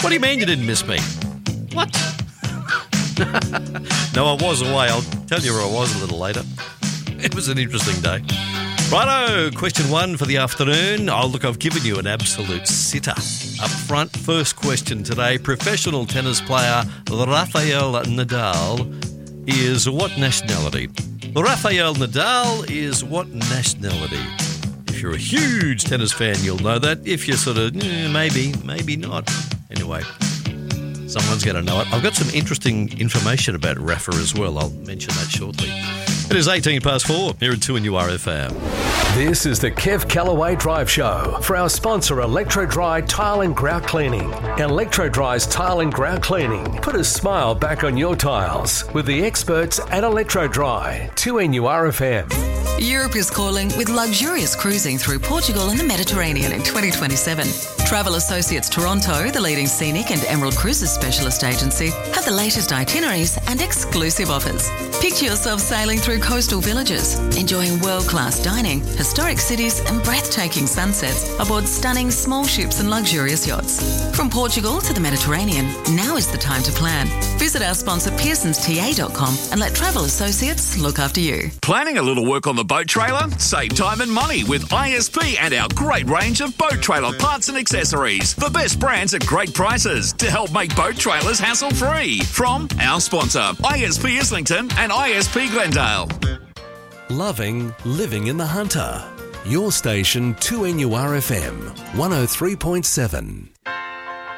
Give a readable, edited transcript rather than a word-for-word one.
What do you mean you didn't miss me? What? No, I was away. I'll tell you where I was a little later. It was an interesting day. Righto, question 1 for the afternoon. Oh, look, I've given you an absolute sitter. Up front, first question today. Professional tennis player Rafael Nadal is what nationality? Rafael Nadal is what nationality? If you're a huge tennis fan, you'll know that. If you're sort of, maybe not. Anyway, someone's going to know it. I've got some interesting information about Rafa as well. I'll mention that shortly. It is 18 past 4 here at 2NURFM. This is the Kev Callaway Drive Show for our sponsor, Electro Dry Tile and Grout Cleaning. Electro Dry's Tile and Grout Cleaning. Put a smile back on your tiles with the experts at Electro Dry. 2NURFM. Europe is calling with luxurious cruising through Portugal and the Mediterranean in 2027. Travel Associates Toronto, the leading scenic and Emerald Cruises specialist agency, have the latest itineraries and exclusive offers. Picture yourself sailing through coastal villages, enjoying world-class dining, historic cities and breathtaking sunsets aboard stunning small ships and luxurious yachts. From Portugal to the Mediterranean, now is the time to plan. Visit our sponsor pearsonsta.com and let Travel Associates look after you. Planning a little work on the boat trailer? Save time and money with ISP and our great range of boat trailer parts and accessories. The best brands at great prices to help make boat trailers hassle-free. From our sponsor, ISP Islington and ISP Glendale. Loving living in the Hunter. Your station 2NURFM 103.7.